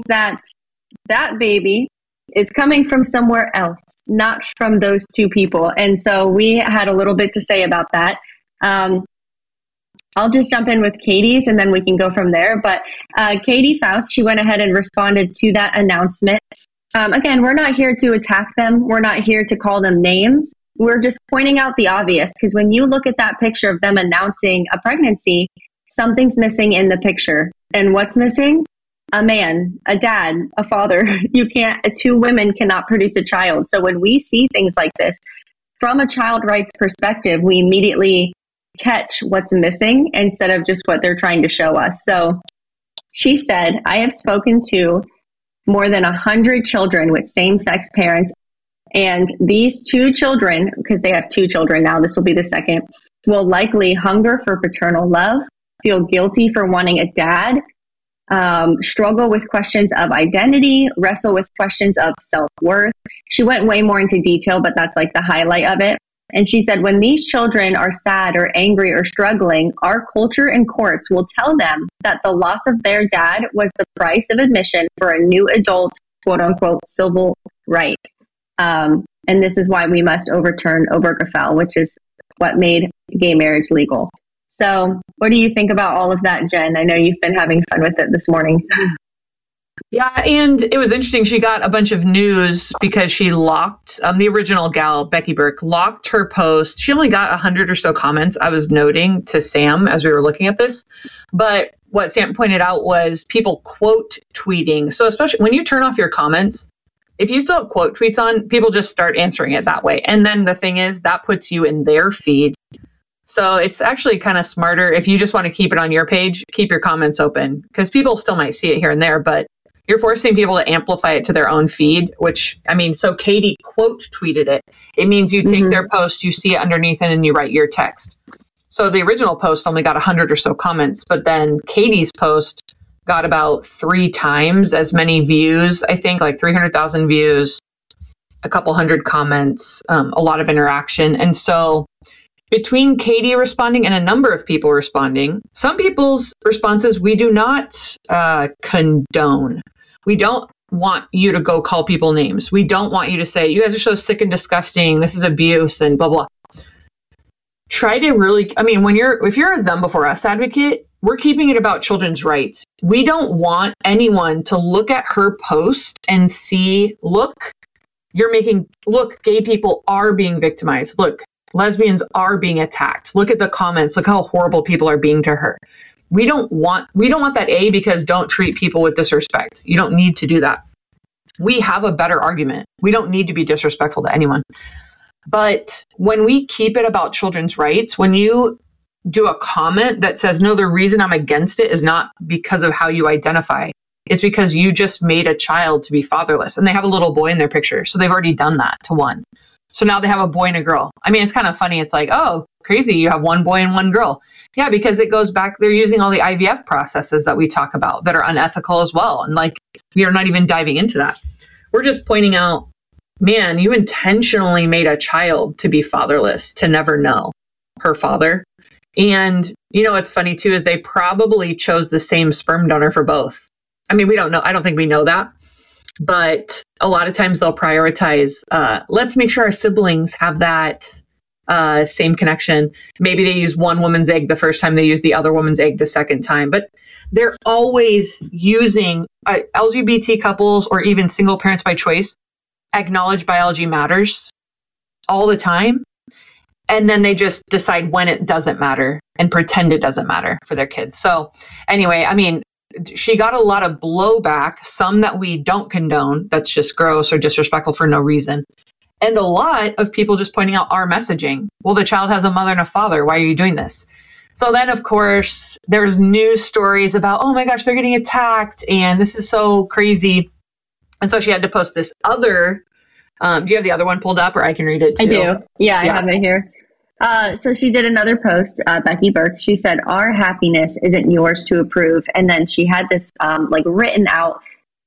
that that baby is coming from somewhere else, not from those two people. And so we had a little bit to say about that. I'll just jump in with Katie's and then we can go from there. But Katie Faust, she went ahead and responded to that announcement. Again, we're not here to attack them. We're not here to call them names. We're just pointing out the obvious, because when you look at that picture of them announcing a pregnancy, something's missing in the picture. And what's missing? A man, a dad, a father. Two women cannot produce a child. So when we see things like this, from a child rights perspective, we immediately catch what's missing instead of just what they're trying to show us. So she said, I have spoken to more than 100 children with same-sex parents. And these two children, because they have two children now, this will be the second, will likely hunger for paternal love, feel guilty for wanting a dad, struggle with questions of identity, wrestle with questions of self-worth. She went way more into detail, but that's like the highlight of it. And she said, when these children are sad or angry or struggling, our culture and courts will tell them that the loss of their dad was the price of admission for a new adult, quote unquote, civil right. And this is why we must overturn Obergefell, which is what made gay marriage legal. So what do you think about all of that, Jen? I know you've been having fun with it this morning. Yeah, and it was interesting. She got a bunch of news because she locked, the original gal, Becky Burke, locked her post. She only got 100 or so comments, I was noting to Sam as we were looking at this. But what Sam pointed out was people quote tweeting. So especially when you turn off your comments, if you still have quote tweets on, people just start answering it that way. And then the thing is, that puts you in their feed. So it's actually kind of smarter if you just want to keep it on your page, keep your comments open, because people still might see it here and there, but you're forcing people to amplify it to their own feed, which, I mean, so Katie quote tweeted it. It means you take their post, you see it underneath, and then you write your text. So the original post only got 100 or so comments, but then Katie's post got about 3 times as many views, I think, like 300,000 views, a couple hundred comments, a lot of interaction. And so between Katie responding and a number of people responding, some people's responses we do not condone. We don't want you to go call people names. We don't want you to say, you guys are so sick and disgusting, this is abuse and blah, blah. Try to really, I mean, if you're a them before us advocate, we're keeping it about children's rights. We don't want anyone to look at her post and see, look, gay people are being victimized. Look, lesbians are being attacked. Look at the comments. Look how horrible people are being to her. We don't want that, because don't treat people with disrespect. You don't need to do that. We have a better argument. We don't need to be disrespectful to anyone. But when we keep it about children's rights, when you do a comment that says, no, the reason I'm against it is not because of how you identify. It's because you just made a child to be fatherless. And they have a little boy in their picture. So they've already done that to one. So now they have a boy and a girl. I mean, it's kind of funny. It's like, oh, crazy. You have one boy and one girl. Yeah, because it goes back. They're using all the IVF processes that we talk about that are unethical as well. And like, we are not even diving into that. We're just pointing out, man, you intentionally made a child to be fatherless, to never know her father. And, you know, what's funny too, is they probably chose the same sperm donor for both. I mean, we don't know. I don't think we know that. But a lot of times they'll prioritize, let's make sure our siblings have that same connection. Maybe they use one woman's egg the first time, they use the other woman's egg the second time. But they're always using LGBT couples or even single parents by choice, acknowledge biology matters all the time. And then they just decide when it doesn't matter and pretend it doesn't matter for their kids. So anyway, I mean, she got a lot of blowback, some that we don't condone, that's just gross or disrespectful for no reason. And a lot of people just pointing out our messaging. Well, the child has a mother and a father. Why are you doing this? So then, of course, there's news stories about, oh my gosh, they're getting attacked and this is so crazy. And so she had to post this other, do you have the other one pulled up or I can read it too? I do. Yeah, I have it here. So she did another post, Becky Burke. She said, our happiness isn't yours to approve. And then she had this written out,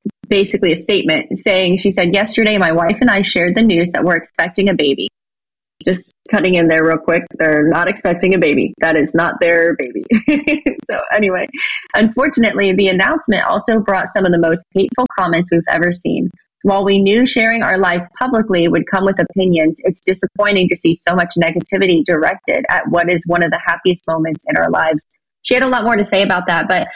basically a statement saying, she said, yesterday, my wife and I shared the news that we're expecting a baby. just cutting in there real quick, they're not expecting a baby. That is not their baby. So anyway, unfortunately, the announcement also brought some of the most hateful comments we've ever seen. While we knew sharing our lives publicly would come with opinions, it's disappointing to see so much negativity directed at what is one of the happiest moments in our lives. She had a lot more to say about that, but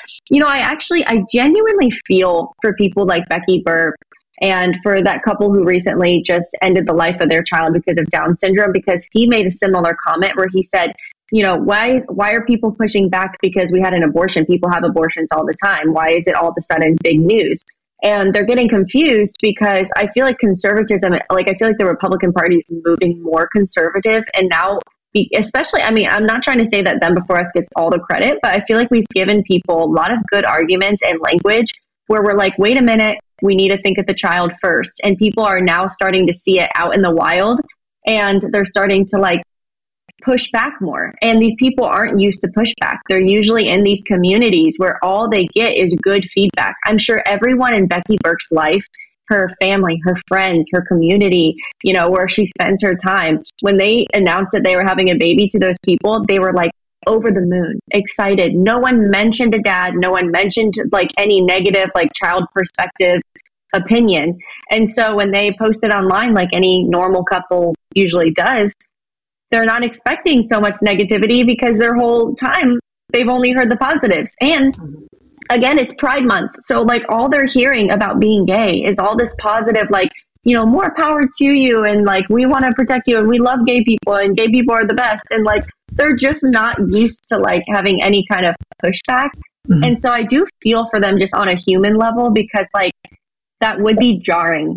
I genuinely feel for people like Becky Burke and for that couple who recently just ended the life of their child because of Down syndrome, because he made a similar comment where he said, why are people pushing back because we had an abortion? People have abortions all the time. Why is it all of a sudden big news? And they're getting confused because I feel like conservatism, I feel like the Republican Party is moving more conservative. And now, especially, I'm not trying to say that Them Before Us gets all the credit, but I feel like we've given people a lot of good arguments and language where we're like, wait a minute, we need to think of the child first. And people are now starting to see it out in the wild, and they're starting to push back more. And these people aren't used to pushback. They're usually in these communities where all they get is good feedback. I'm sure everyone in Becky Burke's life, her family, her friends, her community, where she spends her time, when they announced that they were having a baby to those people, they were over the moon, excited. No one mentioned a dad. No one mentioned any negative, child perspective opinion. And so when they posted online, like any normal couple usually does, they're not expecting so much negativity because their whole time they've only heard the positives. And again, it's Pride Month. So all they're hearing about being gay is all this positive, more power to you. And we want to protect you and we love gay people and gay people are the best. And they're just not used to having any kind of pushback. Mm-hmm. And so I do feel for them just on a human level, because that would be jarring,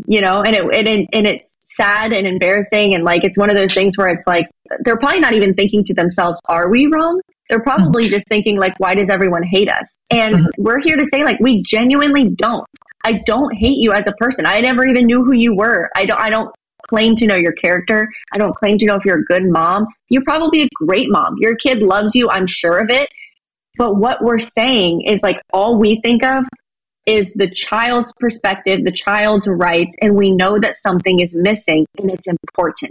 and it's sad and embarrassing. And it's one of those things where it's they're probably not even thinking to themselves, are we wrong? They're probably just thinking why does everyone hate us? And we're here to say we genuinely don't. I don't hate you as a person. I never even knew who you were. I don't claim to know your character. I don't claim to know if you're a good mom. You're probably a great mom. Your kid loves you. I'm sure of it. But what we're saying is all we think of is the child's perspective, the child's rights, and we know that something is missing and it's important.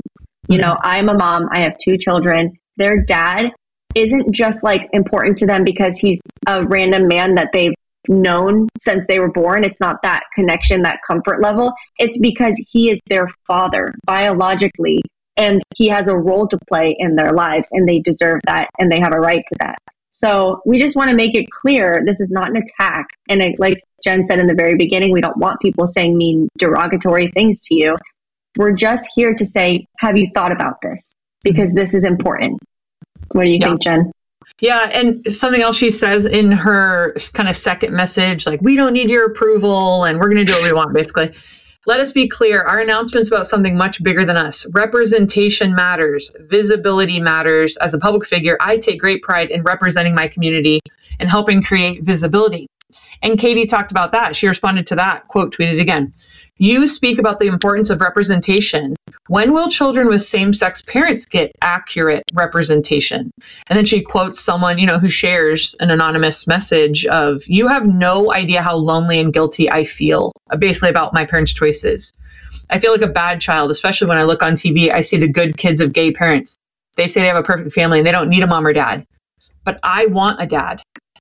I'm a mom. I have 2 children. Their dad isn't just important to them because he's a random man that they've known since they were born. It's not that connection, that comfort level. It's because he is their father biologically, and he has a role to play in their lives, and they deserve that, and they have a right to that. So we just want to make it clear this is not an attack. And like Jen said in the very beginning, we don't want people saying mean, derogatory things to you. We're just here to say, have you thought about this? Because this is important. What do you think, Jen? Yeah. And something else she says in her kind of second message, we don't need your approval and we're going to do what we want, basically. Let us be clear. Our announcement's about something much bigger than us. Representation matters. Visibility matters. As a public figure, I take great pride in representing my community and helping create visibility. And Katie talked about that. She responded to that, quote, tweeted again. You speak about the importance of representation. When will children with same-sex parents get accurate representation? And then she quotes someone, who shares an anonymous message of, you have no idea how lonely and guilty I feel, basically about my parents' choices. I feel like a bad child, especially when I look on TV, I see the good kids of gay parents. They say they have a perfect family and they don't need a mom or dad. But I want a dad.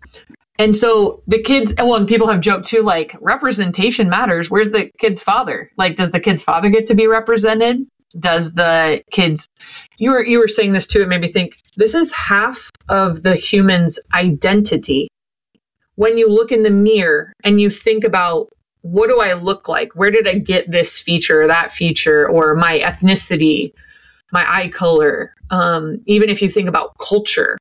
And so the kids, and people have joked too, representation matters. Where's the kid's father? Does the kid's father get to be represented? Does the kids, you were saying this too, it made me think, this is half of the human's identity. When you look in the mirror and you think about, what do I look like? Where did I get this feature or that feature, or my ethnicity, my eye color? Even if you think about culture,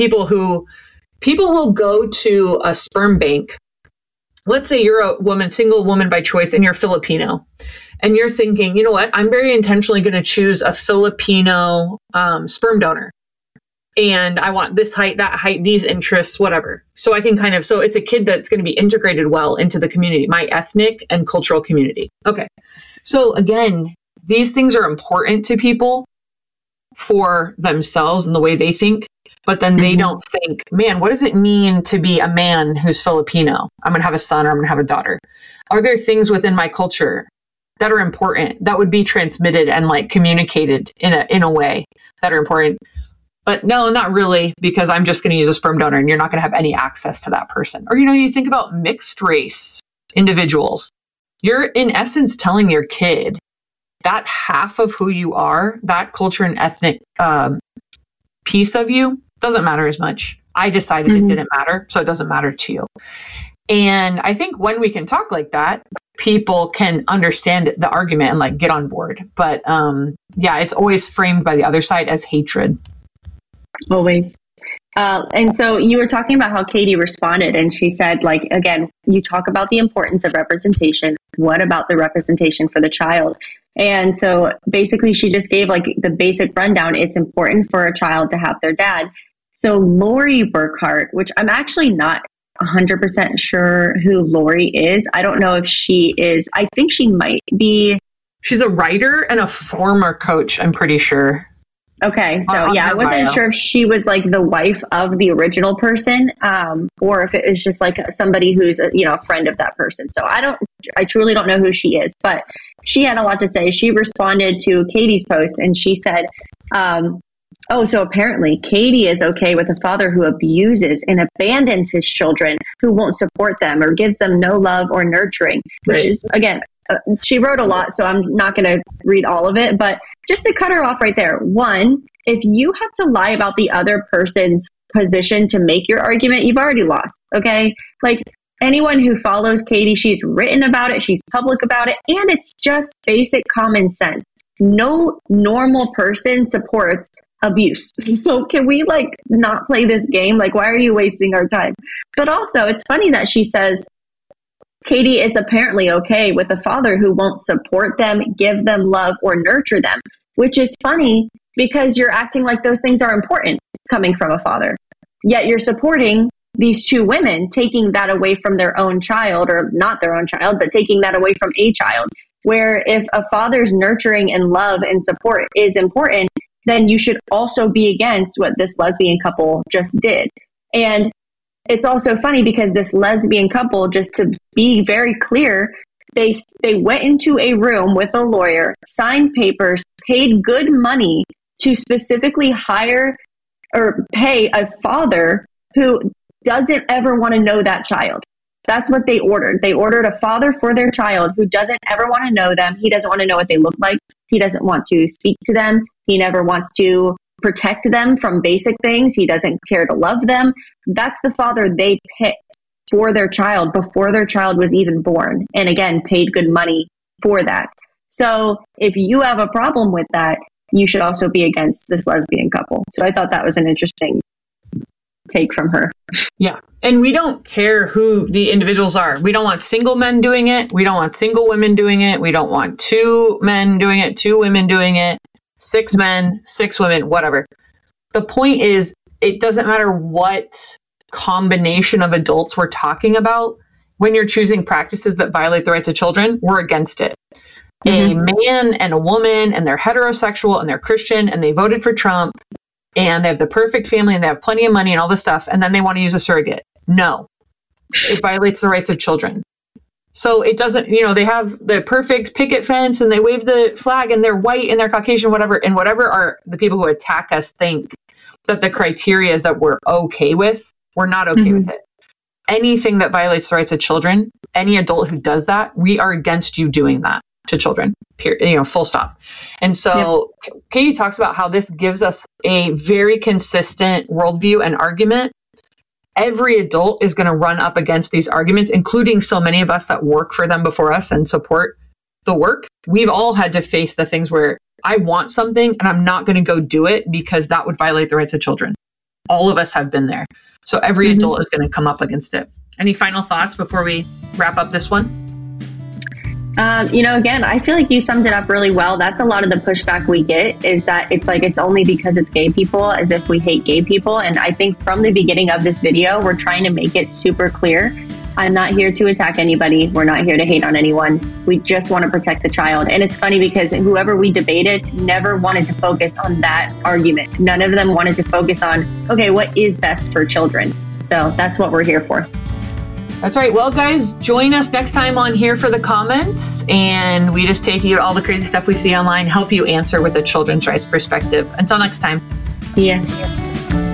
people will go to a sperm bank. Let's say you're a woman, single woman by choice, and you're Filipino. And you're thinking, you know what? I'm very intentionally going to choose a Filipino sperm donor. And I want this height, that height, these interests, whatever. So I can so it's a kid that's going to be integrated well into the community, my ethnic and cultural community. Okay. So again, these things are important to people for themselves and the way they think. But then they don't think, man, what does it mean to be a man who's Filipino? I'm going to have a son or I'm going to have a daughter. Are there things within my culture that are important, that would be transmitted and like communicated in a way that are important. But no, not really, because I'm just going to use a sperm donor and you're not going to have any access to that person. Or, you think about mixed race individuals. You're in essence telling your kid that half of who you are, that culture and ethnic piece of you, doesn't matter as much. I decided it didn't matter, so it doesn't matter to you. And I think when we can talk like that, people can understand the argument and like get on board. But it's always framed by the other side as hatred. Always. And so you were talking about how Katie responded, and she said, like, again, you talk about the importance of representation. What about the representation for the child? And so basically she just gave like the basic rundown. It's important for a child to have their dad. So Lori Burkhart, which I'm actually not 100% sure who Lori is. I don't know if she is. I think she might be. She's a writer and a former coach, I'm pretty sure. Okay. So I wasn't sure if she was like the wife of the original person, or if it was just like somebody who's a friend of that person. So I truly don't know who she is, but she had a lot to say. She responded to Katie's post and she said, so apparently Katie is okay with a father who abuses and abandons his children, who won't support them or gives them no love or nurturing, which is, again, she wrote a lot, so I'm not going to read all of it, but just to cut her off right there. One, if you have to lie about the other person's position to make your argument, you've already lost. Okay. Like anyone who follows Katie, she's written about it. She's public about it. And it's just basic common sense. No normal person supports abuse. So can we like not play this game? Like, why are you wasting our time? But also it's funny that she says, Katie is apparently okay with a father who won't support them, give them love, or nurture them, which is funny because you're acting like those things are important coming from a father. Yet you're supporting these two women, taking that away from their own child, or not their own child, but taking that away from a child. Where if a father's nurturing and love and support is important, then you should also be against what this lesbian couple just did. And it's also funny because this lesbian couple, just to be very clear, they went into a room with a lawyer, signed papers, paid good money to specifically hire or pay a father who doesn't ever want to know that child. That's what they ordered. They ordered a father for their child who doesn't ever want to know them. He doesn't want to know what they look like. He doesn't want to speak to them. He never wants to protect them from basic things. He doesn't care to love them. That's the father they picked for their child before their child was even born. And again, paid good money for that. So if you have a problem with that, you should also be against this lesbian couple. So I thought that was an interesting take from her. Yeah. And we don't care who the individuals are. We don't want single men doing it. We don't want single women doing it. We don't want 2 men doing it, 2 women doing it, 6 men, 6 women, whatever. The point is, it doesn't matter what combination of adults we're talking about. When you're choosing practices that violate the rights of children, we're against it. A man and a woman, and they're heterosexual and they're Christian and they voted for Trump and they have the perfect family and they have plenty of money and all this stuff, and then they want to use a surrogate. No, it violates the rights of children. So it doesn't, they have the perfect picket fence and they wave the flag and they're white and they're Caucasian, whatever. And whatever are the people who attack us think that the criteria is that we're okay with, we're not okay with it. Anything that violates the rights of children, any adult who does that, we are against you doing that to children, period, full stop. And so Katie talks about how this gives us a very consistent worldview and argument. Every adult is going to run up against these arguments, including so many of us that work for them before us and support the work. We've all had to face the things where I want something and I'm not going to go do it because that would violate the rights of children. All of us have been there. So every adult is going to come up against it. Any final thoughts before we wrap up this one? Again, I feel like you summed it up really well. That's a lot of the pushback we get, is that it's like, it's only because it's gay people, as if we hate gay people. And I think from the beginning of this video, we're trying to make it super clear. I'm not here to attack anybody. We're not here to hate on anyone. We just want to protect the child. And it's funny because whoever we debated never wanted to focus on that argument. None of them wanted to focus on, okay, what is best for children? So that's what we're here for. That's right. Well, guys, join us next time on Here for the Comments, and we just take you all the crazy stuff we see online, help you answer with a children's rights perspective. Until next time. Yeah.